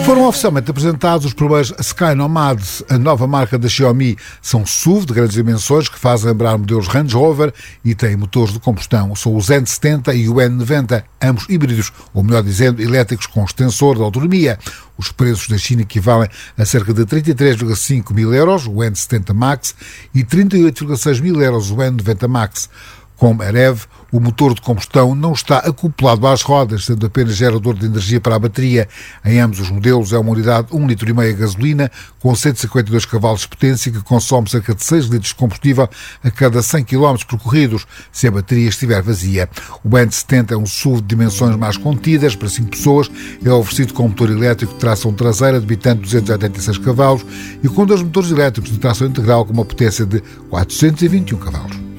Foram oficialmente apresentados os primeiros Sky Nomad, a nova marca da Xiaomi. São SUV de grandes dimensões que fazem lembrar modelos Range Rover e têm motores de combustão. São os N70 e o N90, ambos híbridos, ou melhor dizendo, elétricos com extensor de autonomia. Os preços da China equivalem a cerca de 33,5 mil euros, o N70 Max, e 38,6 mil euros, o N90 Max. Como EREV, o motor de combustão não está acoplado às rodas, sendo apenas gerador de energia para a bateria. Em ambos os modelos é uma unidade 1,5 litro de gasolina com 152 cavalos de potência que consome cerca de 6 litros de combustível a cada 100 km percorridos, se a bateria estiver vazia. O N70 é um SUV de dimensões mais contidas, para 5 pessoas, é oferecido com motor elétrico de tração traseira debitando 286 cavalos e com 2 motores elétricos de tração integral com uma potência de 421 cavalos.